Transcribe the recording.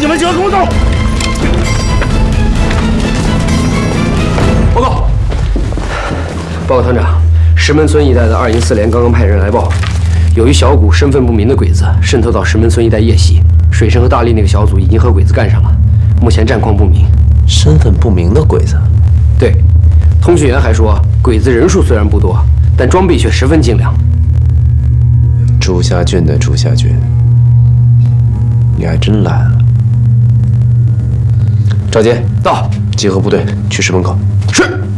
你们几个跟我走。 报告团长，石门村一带的2营4连刚刚派人来报，有一小股身份不明的鬼子渗透到石门村一带夜袭，水生和大力那个小组已经和鬼子干上了，目前战况不明。 身份不明的鬼子？ 对，通讯员还说，鬼子人数虽然不多，但装备却十分精良。 朱家俊的朱家俊，你还真来了。赵杰， 到， 集合部队去石门口。 是。